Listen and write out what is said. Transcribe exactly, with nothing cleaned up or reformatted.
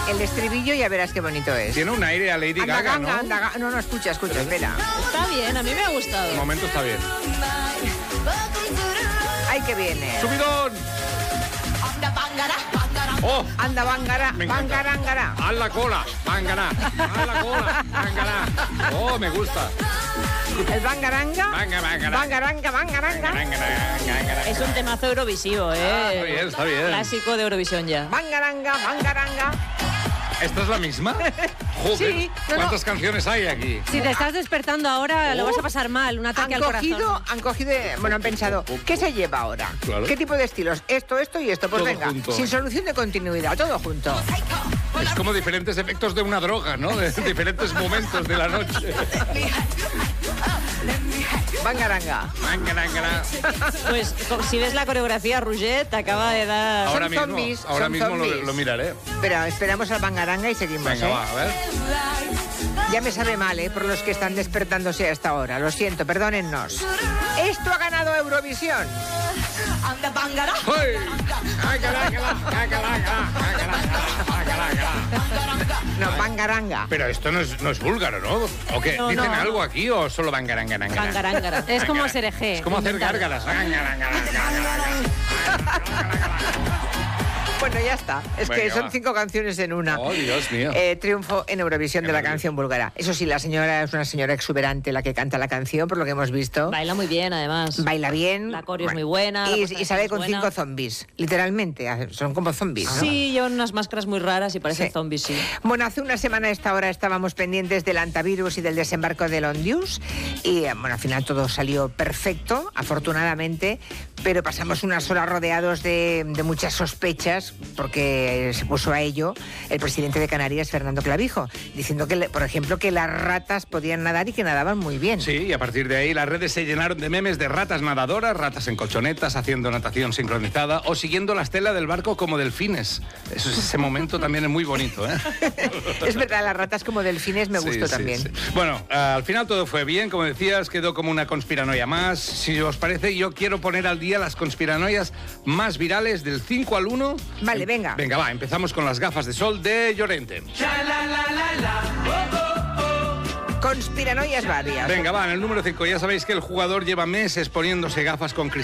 El estribillo ya verás qué bonito es. Tiene un aire a Lady Anda, Gaga, ganga, ¿no? anda, ga- no, no, escucha, escucha, espera. Está bien, a mí me ha gustado. De momento está bien. Ay, que viene. ¡Subidón! ¡Oh! Anda, bangara, Me encanta. bangarangara. ¡Haz la cola! ¡Bangara! ¡Haz la cola! ¡Bangara! ¡Oh, me gusta! El bangaranga. Banga, bangara. Bangaranga, bangaranga. Es un temazo eurovisivo, ¿eh? Ah, está bien, está bien. Clásico de Eurovisión ya. Bangaranga, bangaranga. ¿Esta es la misma? Joder, Sí, no, ¿cuántas no. canciones hay aquí? Si te estás despertando ahora, lo vas a pasar mal. Un ataque Han al corazón. cogido, han cogido, bueno, han pensado, ¿qué se lleva ahora? Claro. ¿Qué tipo de estilos? Esto, esto y esto. Pues Todo venga, junto. sin solución de continuidad, todo junto. Es como diferentes efectos de una droga, ¿no? De diferentes momentos de la noche. Bangaranga. Bangara. Pues co- si ves la coreografía, Roger te acaba de dar... Ahora Son mismo, zombies, ahora son mismo lo, zombies. lo miraré. Pero esperamos al bangaranga y seguimos, Venga, ¿eh? va, a ver. Ya me sabe mal, ¿eh? Por los que están despertándose a esta hora. Lo siento, perdónennos. Esto ha ganado Eurovisión. ¡Hey! Ácala, ácala, ácala, ácala, ácala, ácala, ácala. No, bangaranga. Pero esto no es, no es búlgaro, ¿no? ¿O qué? No, ¿Dicen no. algo aquí o solo bangarangarangara? Bangarángara. Es como Serejé. Es como hacer inventado. gárgaras. Bueno, ya está. Es que Venga, son va. cinco canciones en una. Oh, Dios mío. Eh, triunfo en Eurovisión Qué de la maravilla. canción búlgara. Eso sí, la señora es una señora exuberante la que canta la canción, por lo que hemos visto. Baila muy bien, además. Baila bien. La coreo es Bueno. muy buena, la Y, puesta en y sale escena con es buena. cinco zombies. Literalmente. Son como zombies, ¿no? Sí, llevan unas máscaras muy raras y parecen Sí. zombies, sí. Bueno, hace una semana a esta hora estábamos pendientes del antivirus y del desembarco del Ondius y, eh, bueno, al final todo salió perfecto, afortunadamente, pero pasamos unas horas rodeados de, de muchas sospechas porque se puso a ello el presidente de Canarias, Fernando Clavijo, diciendo que, le- por ejemplo, que las ratas podían nadar y que nadaban muy bien. Sí, y a partir de ahí las redes se llenaron de memes de ratas nadadoras, ratas en colchonetas, haciendo natación sincronizada o siguiendo la estela del barco como delfines. Eso, ese momento también es muy bonito, ¿eh? Es verdad, las ratas como delfines me Sí, gustó sí, también. sí. Bueno, eh, al final todo fue bien, como decías, quedó como una conspiranoia más. Si os parece, yo quiero poner al día las conspiranoias más virales del cinco al uno. Vale, venga. Venga, va, empezamos con las gafas de sol de Llorente. Conspiranoias varias. Venga, va, en el número cinco. Ya sabéis que el jugador lleva meses poniéndose gafas con cristal